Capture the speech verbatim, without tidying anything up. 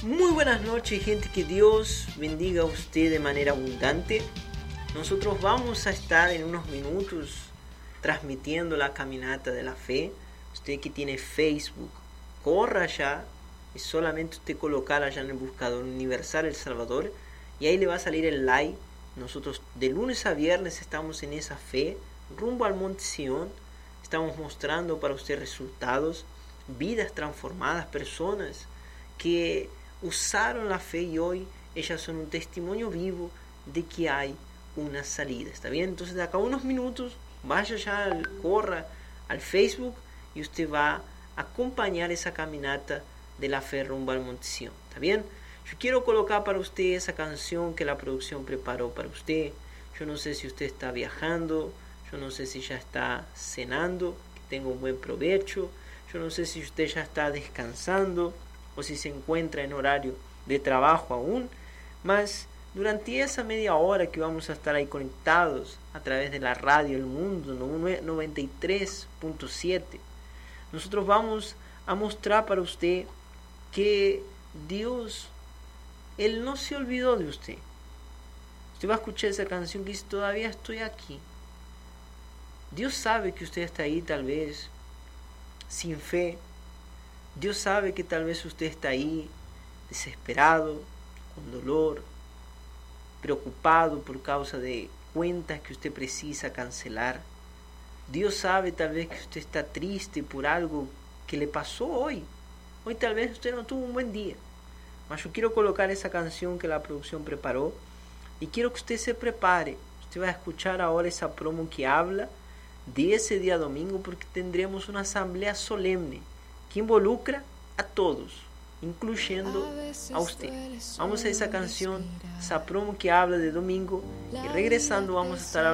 Muy buenas noches, gente, que Dios bendiga a usted de manera abundante. Nosotros vamos a estar en unos minutos transmitiendo la caminata de la fe. Usted que tiene Facebook, corra allá y solamente usted colocar allá en el buscador Universal El Salvador y ahí le va a salir el like. Nosotros de lunes a viernes estamos en esa fe, rumbo al Monte Sión. Estamos mostrando para usted resultados, vidas transformadas, personas que usaron la fe y hoy ellas son un testimonio vivo de que hay una salida. ¿Está bien? Entonces de acá a unos minutos vaya ya, corra al Facebook y usted va a acompañar esa caminata de la fe rumbo al Monte Sión. ¿Está bien? Yo quiero colocar para usted esa canción que la producción preparó para usted. Yo no sé si usted está viajando, yo no sé si ya está cenando, que tenga un buen provecho. Yo no sé si usted ya está descansando o si se encuentra en horario de trabajo aún, mas durante esa media hora que vamos a estar ahí conectados a través de la radio El Mundo noventa y tres punto siete, nosotros vamos a mostrar para usted que Dios, Él no se olvidó de usted. Usted va a escuchar esa canción que dice: todavía estoy aquí. Dios sabe que usted está ahí tal vez sin fe. Dios sabe que tal vez usted está ahí desesperado, con dolor, preocupado por causa de cuentas que usted precisa cancelar. Dios sabe tal vez que usted está triste por algo que le pasó hoy. Hoy tal vez usted no tuvo un buen día. Mas yo quiero colocar esa canción que la producción preparó y quiero que usted se prepare. Usted va a escuchar ahora esa promo que habla de ese día domingo, porque tendremos una asamblea solemne que involucra a todos, incluyendo a usted. Vamos a esa canción, esa promo que habla de domingo, y regresando vamos a estar hablando